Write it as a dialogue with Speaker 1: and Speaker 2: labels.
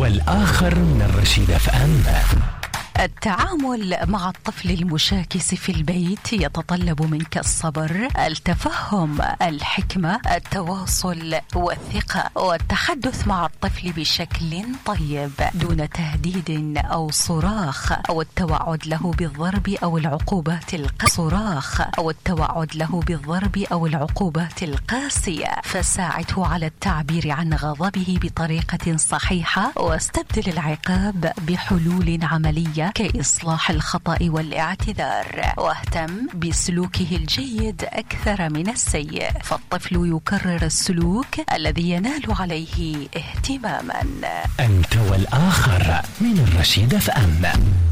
Speaker 1: والآخر من الرشيد FM.
Speaker 2: التعامل مع الطفل المشاكس في البيت يتطلب منك الصبر، التفهم، الحكمة، التواصل والثقة، والتحدث مع الطفل بشكل طيب دون تهديد أو صراخ أو التوعد له بالضرب أو العقوبات القاسية. فساعده على التعبير عن غضبه بطريقة صحيحة، واستبدل العقاب بحلول عملية كإصلاح الخطأ والاعتذار، واهتم بسلوكه الجيد أكثر من السيء، فالطفل يكرر السلوك الذي ينال عليه اهتماما.
Speaker 1: أنت والآخر من الرشيد FM.